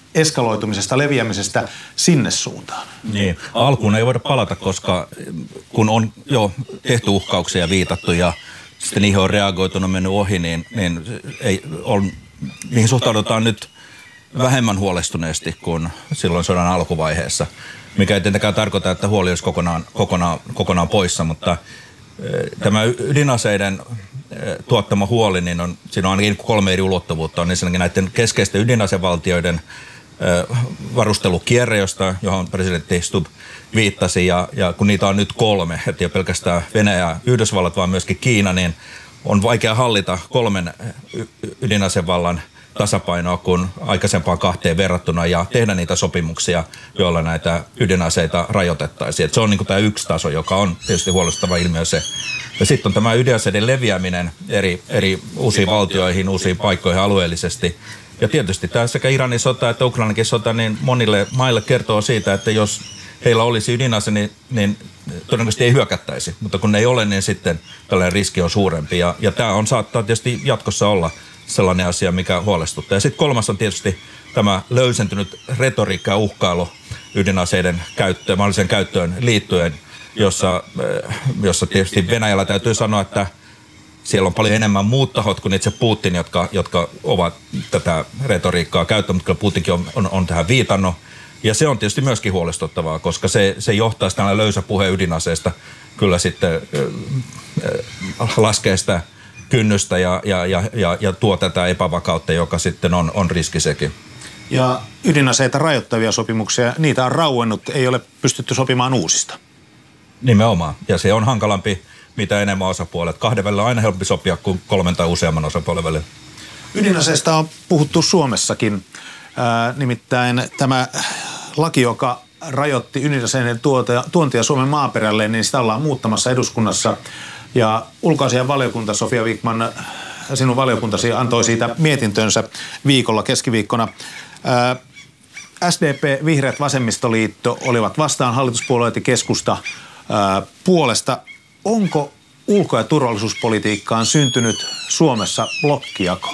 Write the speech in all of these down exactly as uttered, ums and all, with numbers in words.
eskaloitumisesta, leviämisestä sinne suuntaan? Niin, alkuun ei voida palata, koska kun on jo tehty uhkauksia ja viitattu ja sitten niihin on reagoitunut, mennyt ohi, niin, niin ei, on, niihin suhtaudutaan nyt vähemmän huolestuneesti kuin silloin sodan alkuvaiheessa. Mikä ei tietenkään tarkoita, että huoli olisi kokonaan, kokonaan, kokonaan poissa, mutta tämä ydinaseiden tuottama huoli, niin on, siinä on ainakin kolme eri ulottuvuutta. On ensinnäkin näiden keskeisten ydinasevaltioiden varustelukierre, josta, johon presidentti Stubb viittasi, ja, ja kun niitä on nyt kolme, että ei pelkästään Venäjä ja Yhdysvallat, vaan myöskin Kiina, niin on vaikea hallita kolmen ydinasevallan tasapainoa kuin aikaisempaan kahteen verrattuna ja tehdä niitä sopimuksia, joilla näitä ydinaseita rajoitettaisiin. Et se on niin kuin tämä yksi taso, joka on tietysti huolestuttava ilmiö se. Ja sitten on tämä ydinaseiden leviäminen eri, eri uusiin valtioihin, uusiin paikkoihin alueellisesti. Ja tietysti tämä sekä Iranin sota että Ukrainakin sota, niin monille maille kertoo siitä, että jos heillä olisi ydinase, niin, niin todennäköisesti ei hyökättäisi. Mutta kun ne ei ole, niin sitten tällainen riski on suurempi. Ja, ja tämä on, saattaa tietysti jatkossa olla sellainen asia, mikä huolestuttaa. Ja sitten kolmas on tietysti tämä löysentynyt retoriikka ja uhkailu ydinaseiden käyttöön, mahdolliseen käyttöön liittyen, jossa, jossa tietysti Venäjällä täytyy sanoa, että siellä on paljon enemmän muut tahot kuin itse Putin, jotka, jotka ovat tätä retoriikkaa käyttäneet, mutta Putinkin on, on, on tähän viitannut. Ja se on tietysti myöskin huolestuttavaa, koska se, se johtaa sitä löysä puhe ydinaseesta kyllä sitten äh, laskee sitä kynnystä ja, ja, ja, ja, ja tuo tätä epävakautta, joka sitten on, on riski sekin. Ja ydinaseita rajoittavia sopimuksia, niitä on rauennut, ei ole pystytty sopimaan uusista. Nimenomaan, ja se on hankalampi, mitä enemmän osapuolet. Kahden välillä on aina helpompi sopia kuin kolmen tai useamman osapuolen välillä. Ydinaseista on puhuttu Suomessakin. Ää, nimittäin tämä laki, joka rajoitti ydinaseiden tuontia Suomen maaperälle, niin sitä ollaan muuttamassa eduskunnassa. Ja ulkoasiainvaliokunta, Sofia Vikman, sinun valiokuntasi antoi siitä mietintönsä viikolla, keskiviikkona. Ää, S D P, Vihreät, Vasemmistoliitto olivat vastaan, hallituspuolueet ja keskusta ää, puolesta. Onko ulko- ja turvallisuuspolitiikkaan syntynyt Suomessa blokkijako?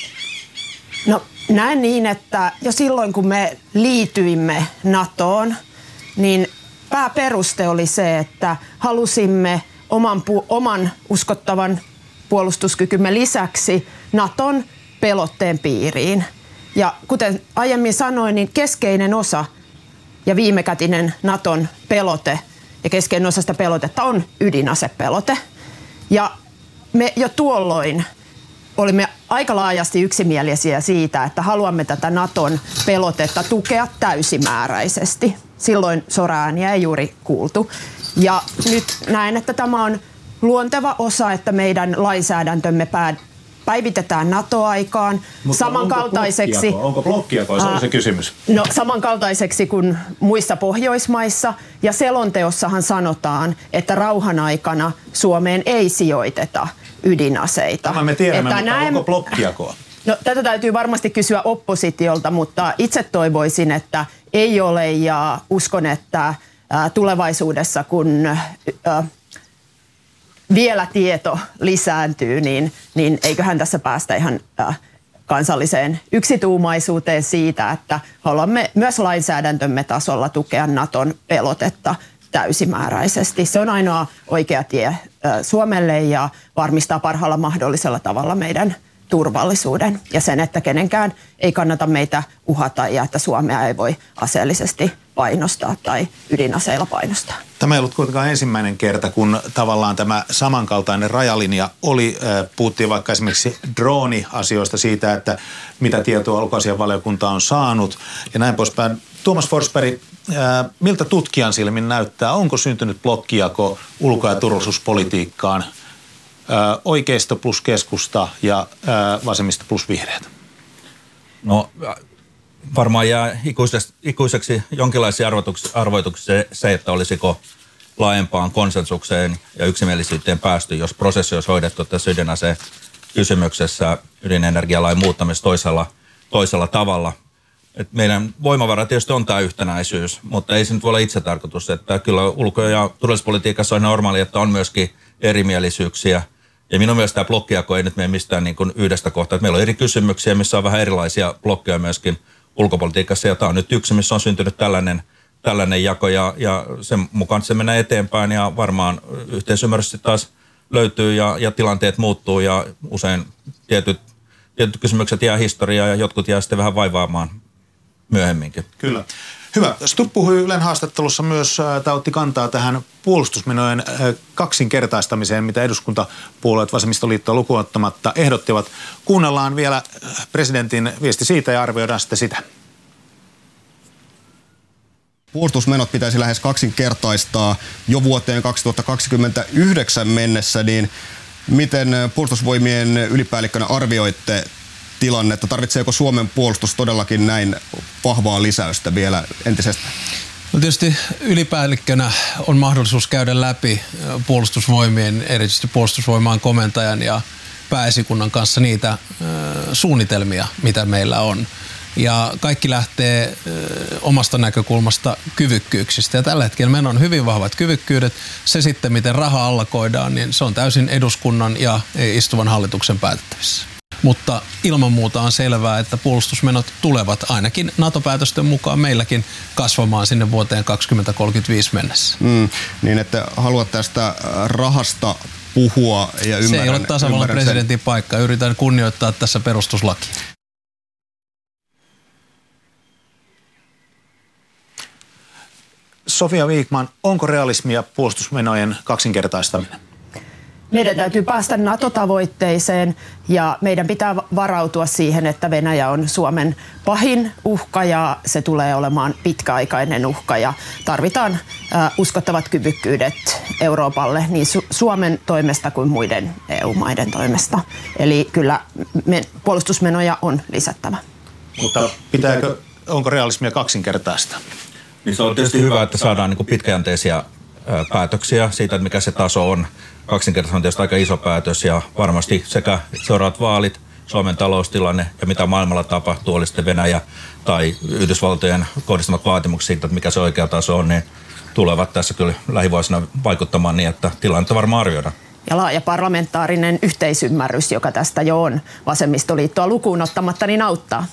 No näen niin, että jo silloin kun me liityimme NATOon, niin pääperuste oli se, että halusimme oman, pu- oman uskottavan puolustuskykymme lisäksi NATOn pelotteen piiriin. Ja kuten aiemmin sanoin, niin keskeinen osa ja viimekätinen NATOn pelote ja keskeinen osa sitä pelotetta on ydinasepelote. Ja me jo tuolloin olimme aika laajasti yksimielisiä siitä, että haluamme tätä NATOn pelotetta tukea täysimääräisesti. Silloin soraääniä ei juuri kuultu. Ja nyt näen, että tämä on luonteva osa, että meidän lainsäädäntömme pää, päivitetään NATO-aikaan. Mutta samankaltaiseksi. Onko blokkijako? Se on se kysymys. No samankaltaiseksi kuin muissa Pohjoismaissa. Ja selonteossahan sanotaan, että rauhan aikana Suomeen ei sijoiteta ydinaseita. Tämä me tiedämme, että mutta näin, onko blokkijakoa? No tätä täytyy varmasti kysyä oppositiolta, mutta itse toivoisin, että ei ole ja uskon, että tulevaisuudessa kun ä, vielä tieto lisääntyy, niin, niin eiköhän tässä päästä ihan ä, kansalliseen yksituumaisuuteen siitä, että haluamme myös lainsäädäntömme tasolla tukea NATOn pelotetta täysimääräisesti. Se on ainoa oikea tie ä, Suomelle ja varmistaa parhaalla mahdollisella tavalla meidän turvallisuuden ja sen, että kenenkään ei kannata meitä uhata ja että Suomea ei voi aseellisesti painostaa tai ydinaseilla painostaa. Tämä ei ollut kuitenkaan ensimmäinen kerta, kun tavallaan tämä samankaltainen rajalinja oli. Puhuttiin vaikka esimerkiksi drooni-asioista siitä, että mitä tietoa ulkoasiainvaliokunta on saanut ja näin poispäin. Tuomas Forsberg, miltä tutkijan silmin näyttää, onko syntynyt blokkijako ulko- ja turvallisuuspolitiikkaan? Oikeisto plus keskusta ja vasemmisto plus vihreät? No varmaan jää ikuiseksi, ikuiseksi jonkinlaisia arvoituksia se, että olisiko laajempaan konsensukseen ja yksimielisyyteen päästy, jos prosessi olisi hoidettu tässä ydinaseen kysymyksessä ydinenergialain muuttamista toisella, toisella tavalla. Et meidän voimavara tietysti on tämä yhtenäisyys, mutta ei se nyt voi olla itsetarkoitus, että kyllä ulko- ja turvallisuuspolitiikassa on normaali, että on myöskin erimielisyyksiä. Ja minun mielestä tämä blokkijako ei nyt mene mistään niin kuin yhdestä kohtaa. Että meillä on eri kysymyksiä, missä on vähän erilaisia blokkeja myöskin ulkopolitiikassa. Ja tämä on nyt yksi, missä on syntynyt tällainen, tällainen jako ja, ja sen mukaan se menee eteenpäin ja varmaan yhteisymmärrys taas löytyy ja, ja tilanteet muuttuu ja usein tietyt, tietyt kysymykset jää historiaan ja jotkut jää sitten vähän vaivaamaan myöhemminkin. Kyllä. Hyvä. Stubb puhui Ylen haastattelussa myös, tai otti kantaa tähän puolustusmenojen kaksinkertaistamiseen, mitä eduskuntapuolueet vasemmistoliittoa lukuun ottamatta ehdottivat. Kuunnellaan vielä presidentin viesti siitä ja arvioidaan sitten sitä. Puolustusmenot pitäisi lähes kaksinkertaistaa jo vuoteen kaksituhattakaksikymmentäyhdeksän mennessä, niin miten puolustusvoimien ylipäällikkönä arvioitte tilannetta? Tarvitseeko Suomen puolustus todellakin näin vahvaa lisäystä vielä entisestä? No tietysti ylipäällikkönä on mahdollisuus käydä läpi puolustusvoimien, erityisesti puolustusvoimaan komentajan ja pääesikunnan kanssa niitä äh, suunnitelmia, mitä meillä on. Ja kaikki lähtee ö, omasta näkökulmasta kyvykkyyksistä. Ja tällä hetkellä meillä on hyvin vahvat kyvykkyydet. Se sitten, miten raha allokoidaan, niin se on täysin eduskunnan ja istuvan hallituksen päätettävissä. Mutta ilman muuta on selvää, että puolustusmenot tulevat ainakin NATO-päätösten mukaan meilläkin kasvamaan sinne vuoteen kaksituhattakolmekymmentäviisi mennessä. Mm, niin, että haluat tästä rahasta puhua ja ymmärrän. Se ei ole tasavallan presidentin sen paikka. Yritän kunnioittaa tässä perustuslakia. Sofia Vikman, onko realismia puolustusmenojen kaksinkertaistaminen? Meidän täytyy päästä NATO-tavoitteeseen ja meidän pitää varautua siihen, että Venäjä on Suomen pahin uhka ja se tulee olemaan pitkäaikainen uhka ja tarvitaan äh, uskottavat kyvykkyydet Euroopalle niin Su- Suomen toimesta kuin muiden E U-maiden toimesta. Eli kyllä me, puolustusmenoja on lisättävä. Mutta pitääkö, onko realismia kaksinkertaista? Niin se on tietysti hyvä, että saadaan niin kuin pitkäjänteisiä päätöksiä siitä, että mikä se taso on. Kaksinkertaisesti on tietysti aika iso päätös ja varmasti sekä seuraavat vaalit, Suomen taloustilanne ja mitä maailmalla tapahtuu, oli sitten Venäjä tai Yhdysvaltojen kohdistamat vaatimukset siitä, että mikä se oikea taso on, niin tulevat tässä kyllä lähivuosina vaikuttamaan niin, että tilannetta varmaan arvioidaan. Ja laaja parlamentaarinen yhteisymmärrys, joka tästä jo on vasemmistoliittoa lukuun ottamatta, niin auttaa.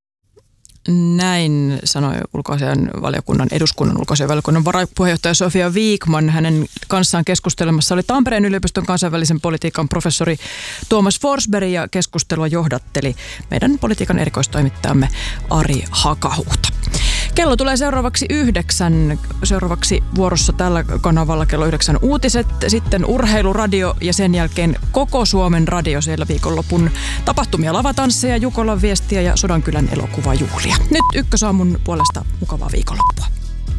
Näin sanoi ulkoasiainvaliokunnan, eduskunnan ulkoasiainvaliokunnan varapuheenjohtaja Sofia Vikman. Hänen kanssaan keskustelemassa oli Tampereen yliopiston kansainvälisen politiikan professori Tuomas Forsberg ja keskustelua johdatteli meidän politiikan erikoistoimittajamme Ari Hakahuhta. Kello tulee seuraavaksi yhdeksän. Seuraavaksi vuorossa tällä kanavalla kello yhdeksän uutiset, sitten urheiluradio ja sen jälkeen koko Suomen radio siellä viikonlopun tapahtumia, lavatansseja, Jukolan viestiä ja Sodankylän elokuvajuhlia. Nyt Ykkösaamun puolesta mukavaa viikonloppua.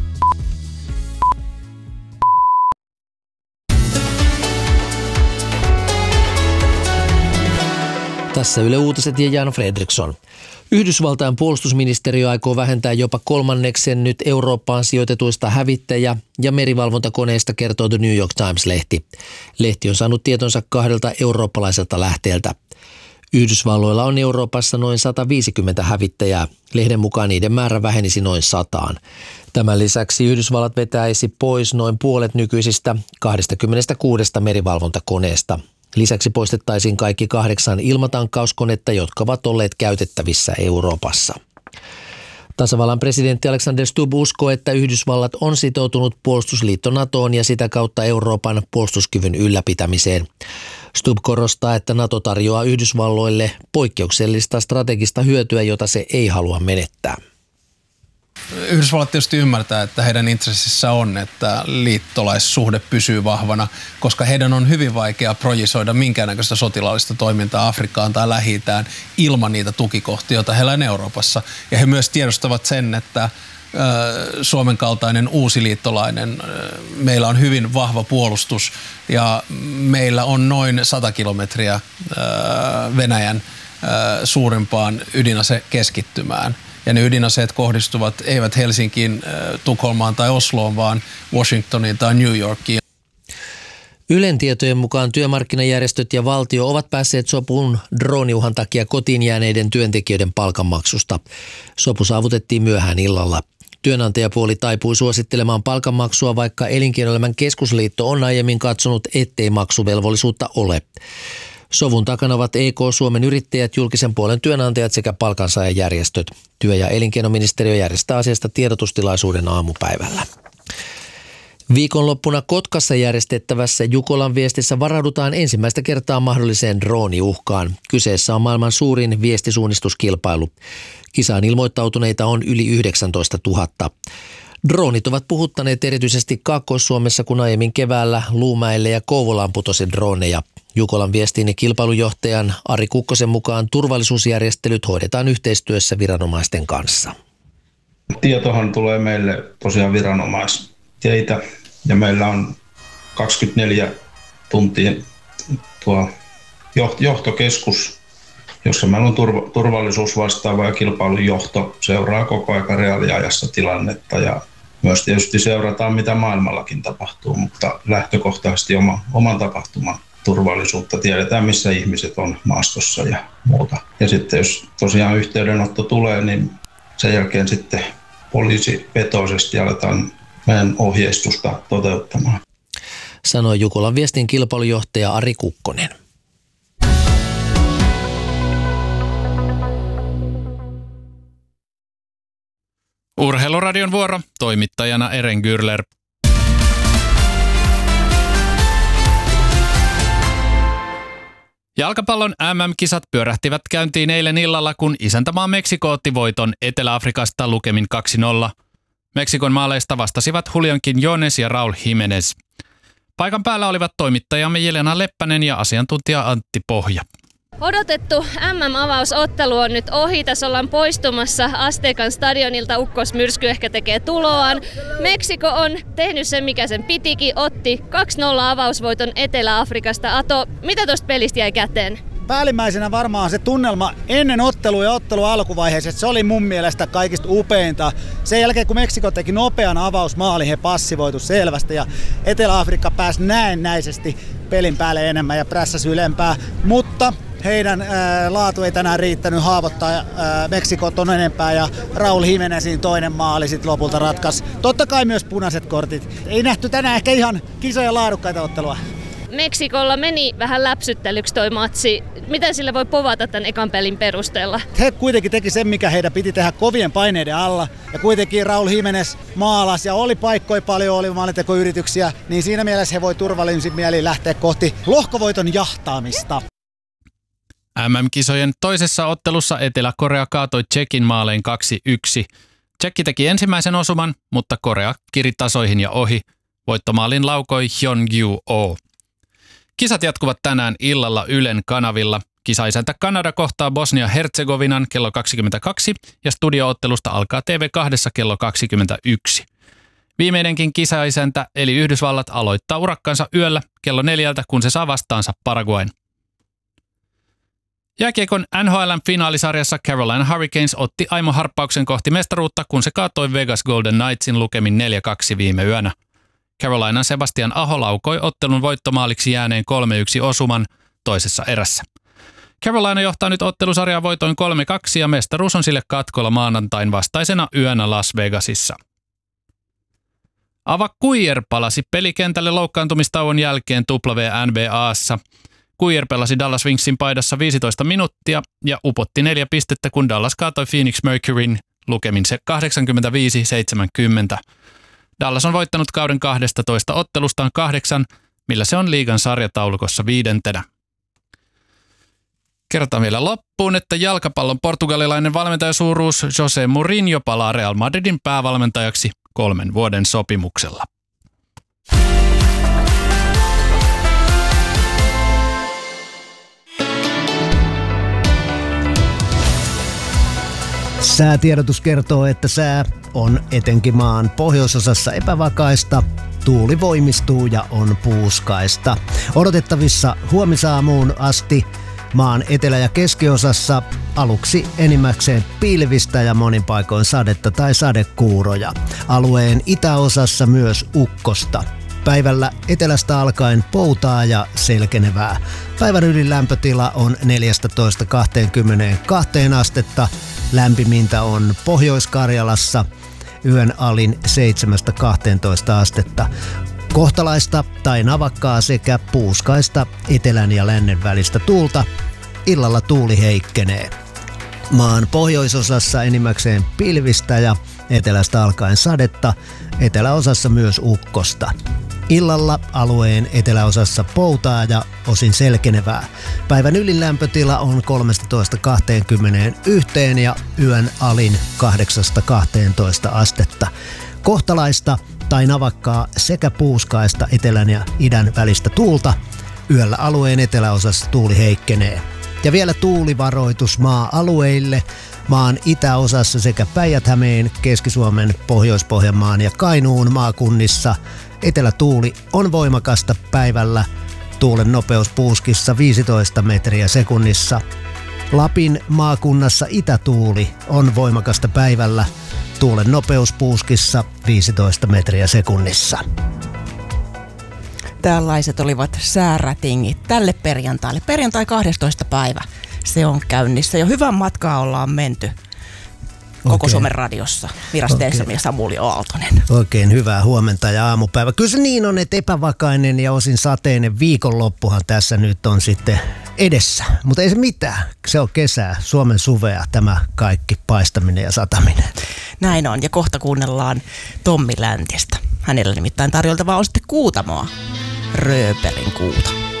Tässä Yle Uutiset ja Jan Fredriksson. Yhdysvaltain puolustusministeriö aikoo vähentää jopa kolmanneksen nyt Eurooppaan sijoitetuista hävittäjä- ja merivalvontakoneista, kertoo The New York Times-lehti. Lehti on saanut tietonsa kahdelta eurooppalaiselta lähteeltä. Yhdysvalloilla on Euroopassa noin sata viisikymmentä hävittäjää. Lehden mukaan niiden määrä vähenisi noin sataan. Tämän lisäksi Yhdysvallat vetäisi pois noin puolet nykyisistä kaksikymmentäkuusi merivalvontakoneesta. Lisäksi poistettaisiin kaikki kahdeksan ilmatankkauskonetta, jotka ovat olleet käytettävissä Euroopassa. Tasavallan presidentti Alexander Stubb uskoo, että Yhdysvallat on sitoutunut puolustusliitto NATOon ja sitä kautta Euroopan puolustuskyvyn ylläpitämiseen. Stubb korostaa, että NATO tarjoaa Yhdysvalloille poikkeuksellista strategista hyötyä, jota se ei halua menettää. Yhdysvallat tietysti ymmärtää, että heidän intressissä on, että liittolaissuhde pysyy vahvana, koska heidän on hyvin vaikea projisoida minkäännäköistä sotilaallista toimintaa Afrikkaan tai Lähi-itään ilman niitä tukikohtia, joita heillä on Euroopassa. Ja he myös tiedostavat sen, että Suomen kaltainen uusi liittolainen, meillä on hyvin vahva puolustus ja meillä on noin sata kilometriä Venäjän suurimpaan ydinasekeskittymään. Ja ne ydinaseet kohdistuvat eivät Helsinkiin, Tukholmaan tai Osloon, vaan Washingtoniin tai New Yorkiin. Ylen tietojen mukaan työmarkkinajärjestöt ja valtio ovat päässeet sopuun drooniuhan takia kotiin jääneiden työntekijöiden palkanmaksusta. Sopu saavutettiin myöhään illalla. Työnantajapuoli taipui suosittelemaan palkanmaksua, vaikka Elinkeinoelämän keskusliitto on aiemmin katsonut, ettei maksuvelvollisuutta ole. Sovun takana ovat E K, Suomen yrittäjät, julkisen puolen työnantajat sekä palkansaajajärjestöt. Työ- ja elinkeinoministeriö järjestää asiasta tiedotustilaisuuden aamupäivällä. Viikonloppuna Kotkassa järjestettävässä Jukolan viestissä varaudutaan ensimmäistä kertaa mahdolliseen drooniuhkaan. Kyseessä on maailman suurin viestisuunnistuskilpailu. Kisaan ilmoittautuneita on yli yhdeksäntoista tuhatta. Droonit ovat puhuttaneet erityisesti Kaakkois-Suomessa, kun aiemmin keväällä Luumäelle ja Kouvolaan putosi droneja. Jukolan viestin ja kilpailujohtajan Ari Kukkosen mukaan turvallisuusjärjestelyt hoidetaan yhteistyössä viranomaisten kanssa. Tietohan tulee meille tosiaan viranomaisteitä ja meillä on kaksikymmentäneljä tuntia tuo johtokeskus, jossa meillä on turvallisuus vastaava ja kilpailujohto seuraa koko ajan reaaliajassa tilannetta ja myös tietysti seurataan mitä maailmallakin tapahtuu, mutta lähtökohtaisesti oma, oman tapahtuman turvallisuutta. Tiedetään, missä ihmiset on maastossa ja muuta. Ja sitten jos tosiaan yhteydenotto tulee, niin sen jälkeen sitten poliisivetoisesti aletaan meidän ohjeistusta toteuttamaan. Sanoi Jukolan viestin kilpailujohtaja Ari Kukkonen. Urheiluradion vuoro, toimittajana Eren Gürler. Jalkapallon M M-kisat pyörähtivät käyntiin eilen illalla, kun isäntämaa Meksiko otti voiton Etelä-Afrikasta lukemin kaksi nolla. Meksikon maaleista vastasivat Julián Quiñones ja Raúl Jiménez. Paikan päällä olivat toimittajamme Jelena Leppänen ja asiantuntija Antti Pohja. Odotettu M M-avausottelu on nyt ohi. Tässä ollaan poistumassa Aztecan stadionilta. Ukkosmyrsky ehkä tekee tuloaan. Meksiko on tehnyt sen, mikä sen pitikin. Otti kaksi nolla avausvoiton Etelä-Afrikasta. Ato, mitä tuosta pelistä jäi käteen? Päällimmäisenä varmaan se tunnelma ennen ottelua ja ottelun alkuvaiheessa. Se oli mun mielestä kaikista upeinta. Sen jälkeen kun Meksiko teki nopean avausmaalin, he passivoitu selvästi ja Etelä-Afrikka pääsi näennäisesti pelin päälle enemmän ja prässäsi ylempää. Mutta heidän ää, laatu ei tänään riittänyt haavoittaa ää, Meksikot on enempää ja Raúl Jiménezin toinen maali sitten lopulta ratkaisi. Totta kai myös punaiset kortit. Ei nähty tänään ehkä ihan kisoja laadukkaita ottelua. Meksikolla meni vähän läpsyttelyksi toi matsi. Miten sille voi povata tämän ekan pelin perusteella? He kuitenkin teki sen, mikä heidän piti tehdä kovien paineiden alla. Ja kuitenkin Raúl Jiménez maalasi ja oli paikkoja paljon, oli maalintekoyrityksiä. Niin siinä mielessä he voi turvallisin mieliin lähteä kohti lohkovoiton jahtaamista. M M-kisojen toisessa ottelussa Etelä-Korea kaatoi Tšekin maalein kaksi yksi. Tšekki teki ensimmäisen osuman, mutta Korea kiri tasoihin ja ohi. Voittomaalin laukoi Hyun-Gyu-Oh. Kisat jatkuvat tänään illalla Ylen kanavilla. Kisaisäntä Kanada kohtaa Bosnia-Herzegovinan kello kaksikymmentäkaksi ja studioottelusta alkaa T V kaksi kello kaksikymmentäyksi. Viimeinenkin kisaisäntä eli Yhdysvallat aloittaa urakkansa yöllä kello neljältä, kun se saa vastaansa Paraguayn. Jääkiekon N H L:n finaalisarjassa Carolina Hurricanes otti aimo harppauksen kohti mestaruutta, kun se kaatoi Vegas Golden Knightsin lukemin neljä kaksi viime yönä. Carolinan Sebastian Aho laukoi ottelun voittomaaliksi jääneen kolme yksi osuman toisessa erässä. Carolina johtaa nyt ottelusarjaa voitoin kolme kaksi ja mestaruus on sille katkolla maanantain vastaisena yönä Las Vegasissa. Ava Kuijer palasi pelikentälle loukkaantumistauon jälkeen W N B A:ssa. Kuijer pelasi Dallas Wingsin paidassa viisitoista minuuttia ja upotti neljä pistettä, kun Dallas kaatoi Phoenix Mercuryn lukemin se kahdeksankymmentäviisi seitsemänkymmentä. Dallas on voittanut kauden kahdestatoista ottelustaan kahdeksan, millä se on liigan sarjataulukossa viidentenä. Kerrotaan vielä loppuun, että jalkapallon portugalilainen valmentajasuuruus Jose Mourinho palaa Real Madridin päävalmentajaksi kolmen vuoden sopimuksella. Säätiedotus kertoo, että sää on etenkin maan pohjoisosassa epävakaista, tuuli voimistuu ja on puuskaista. Odotettavissa huomisaamuun asti maan etelä- ja keskiosassa aluksi enimmäkseen pilvistä ja monin paikoin sadetta tai sadekuuroja. Alueen itäosassa myös ukkosta. Päivällä etelästä alkaen poutaa ja selkenevää. Päivän ylin lämpötila on neljätoista kaksikymmentäkaksi astetta. Lämpimintä on Pohjois-Karjalassa. Yön alin seitsemästä kahteentoista astetta. Kohtalaista tai navakkaa sekä puuskaista etelän ja lännen välistä tuulta. Illalla tuuli heikkenee. Maan pohjoisosassa enimmäkseen pilvistä ja etelästä alkaen sadetta, eteläosassa myös ukkosta. Illalla alueen eteläosassa poutaa ja osin selkenevää. Päivän ylin lämpötila on kolmetoista kaksikymmentäyksi ja yön alin kahdeksasta kahteentoista astetta. Kohtalaista tai navakkaa sekä puuskaista etelän ja idän välistä tuulta. Yöllä alueen eteläosassa tuuli heikkenee. Ja vielä tuulivaroitus maa-alueille. Maan itäosassa sekä Päijät-Hämeen, Keski-Suomen, Pohjois-Pohjanmaan ja Kainuun maakunnissa etelätuuli on voimakasta päivällä. Tuulen nopeus puuskissa viisitoista metriä sekunnissa. Lapin maakunnassa itätuuli on voimakasta päivällä. Tuulen nopeus puuskissa viisitoista metriä sekunnissa. Tällaiset olivat säärätingit tälle perjantaille. Perjantai kahdestoista päivä se on käynnissä. Jo hyvän matkaa ollaan menty koko Oikein. Suomen radiossa. Miras Teesson ja Samuli Aaltonen. Oikein hyvää huomenta ja aamupäivä. Kyllä se niin on, että epävakainen ja osin sateinen viikonloppuhan tässä nyt on sitten edessä. Mutta ei se mitään. Se on kesää, Suomen suvea, tämä kaikki paistaminen ja sataminen. Näin on. Ja kohta kuunnellaan Tommi Läntistä. Hänellä nimittäin tarjoltavaa on sitten Kuutamoa. Rööperin kuuta.